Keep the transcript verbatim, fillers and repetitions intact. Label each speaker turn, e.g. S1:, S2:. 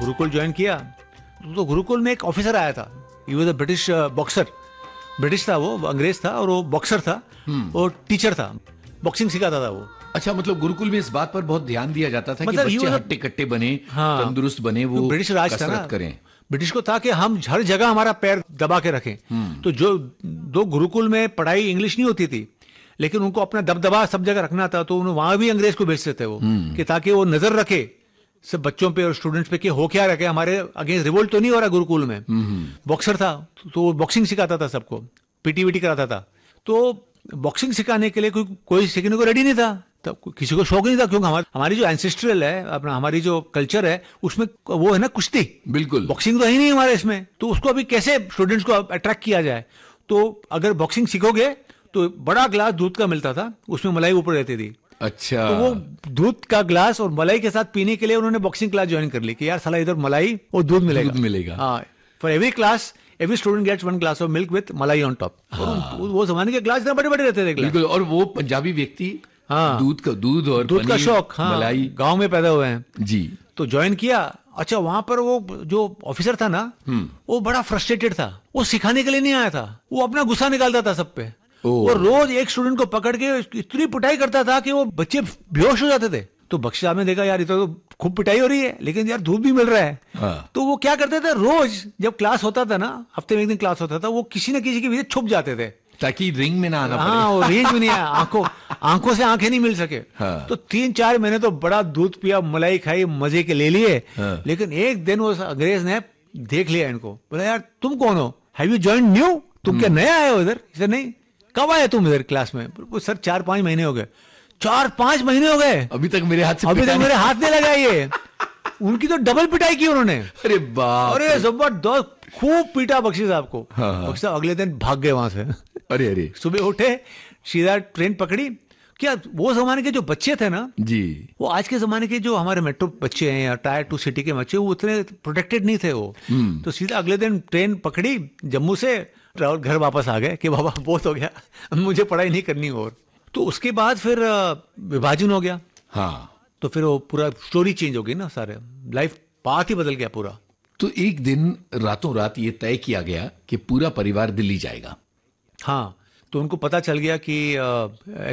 S1: Gurukul join किया तो गुरुकुल में एक ऑफिसर आया था. He was a British boxer. British था वो, अंग्रेज था और वो बॉक्सर था और टीचर था. बॉक्सिंग सिखाता था वो.
S2: अच्छा, मतलब गुरुकुल में इस बात पर बहुत ध्यान दिया जाता था
S1: मतलब
S2: कि बच्चे
S1: मतलब,
S2: हट्टे कट्टे बने,
S1: हाँ,
S2: तंदुरुस्त बने, वो
S1: तो ब्रिटिश राज था ना,
S2: करें.
S1: ब्रिटिश को था कि हम हर जगह हमारा पैर दबा के रखें. तो जो दो गुरुकुल में पढ़ाई इंग्लिश नहीं होती थी, लेकिन उनको अपना दबदबा सब जगह रखना था, तो वहां भी अंग्रेज को भेजते थे वो, कि ताकि वो नजर रखे सब बच्चों पे और स्टूडेंट्स पे कि हो क्या रखे, हमारे अगेंस्ट रिवोल्ट तो नहीं हो रहा गुरुकुल में. बॉक्सर था तो वो बॉक्सिंग सिखाता था सबको, पीटी वीटी कराता था. तो बॉक्सिंग सिखाने के लिए कोई कोई सीखने को रेडी नहीं था. तब किसी को शौक नहीं था, क्योंकि हमारी हमारी जो एंसेस्ट्रल है, अपना हमारी जो कल्चर है, उसमें वो है ना कुश्ती.
S2: बिल्कुल.
S1: बॉक्सिंग तो है ही नहीं हमारे इसमें. तो उसको अभी कैसे स्टूडेंट्स को अट्रैक्ट किया जाए. तो अगर बॉक्सिंग सीखोगे तो बड़ा ग्लास दूध का मिलता था, उसमें मलाई ऊपर रहती थी.
S2: अच्छा.
S1: तो वो दूध का ग्लास और मलाई के साथ पीने के लिए उन्होंने बॉक्सिंग क्लास ज्वाइन कर ली कि यार साला इधर मलाई और दूध मिलेगा.
S2: दूध मिलेगा.
S1: हाँ, for every class every student gets one glass of milk with मलाई ऑन टॉप. वो जमाने के ग्लास इतना बड़े बड़े रहते थे.
S2: बिल्कुल. और वो पंजाबी व्यक्ति, हाँ, दूध का दूध और
S1: दूध का शौक, हाँ, मलाई गांव में पैदा हुए हैं
S2: जी. तो
S1: ज्वाइन किया. अच्छा, वहां पर वो जो ऑफिसर था ना, वो बड़ा फ्रस्ट्रेटेड था. वो सिखाने के लिए नहीं आया था, वो अपना गुस्सा निकालता था सब पे. वो रोज एक स्टूडेंट को पकड़ के इतनी पिटाई करता था कि वो बच्चे बेहोश हो जाते थे. तो बख्शी साहब ने देखा यार ये तो खूब पिटाई हो रही है, लेकिन यार दूध भी मिल रहा है. हाँ. तो वो क्या करते थे, रोज जब क्लास होता था ना, हफ्ते में एक दिन क्लास होता था, वो किसी न किसी के पीछे छुप जाते थे
S2: ताकि रिंग में ना आना पड़े.
S1: हाँ, वो रेंज में नहीं आया, आंखों आंखों से आंखें नहीं मिल सके. हाँ. तो तीन चार महीने तो बड़ा दूध पिया, मलाई खाई, मजे के ले लिए. हाँ. लेकिन एक दिन वो अंग्रेज ने देख लिया इनको, बोला यार तुम कौन हो, हैव यू जॉइंड न्यू, तुम क्या नया आए हो इधर. इसे नहीं, कब आए तुम इधर क्लास में. सर चार पांच महीने हो गए. चार पांच महीने हो गए,
S2: अभी तक मेरे हाथ से
S1: अभी तक मेरे हाथ नहीं लगाए. ये उनकी तो डबल पिटाई की उन्होंने.
S2: अरे बाप.
S1: अरे जबरदस्त, खूब पीटा बख्शी साहब को.
S2: हाँ, हाँ.
S1: बख्शी साहब अगले दिन भाग गए वहां से.
S2: अरे अरे.
S1: सुबह उठे, सीधा ट्रेन पकड़ी. क्या वो जमाने के जो बच्चे थे ना
S2: जी, वो
S1: आज के जमाने के जो हमारे मेट्रो बच्चे हैं या टायर टू सिटी के बच्चे, वो उतने प्रोटेक्टेड नहीं थे वो. तो सीधा अगले दिन ट्रेन पकड़ी जम्मू से, और घर वापस आ गए कि बाबा बहुत हो गया, मुझे पढ़ाई नहीं करनी. और तो उसके बाद फिर विभाजन हो गया.
S2: हाँ.
S1: तो फिर वो पूरा स्टोरी चेंज हो गई ना, सारे लाइफ पाथ ही बदल गया पूरा.
S2: तो एक दिन रातों रात ये तय किया गया कि पूरा परिवार दिल्ली जाएगा.
S1: हाँ, तो उनको पता चल गया कि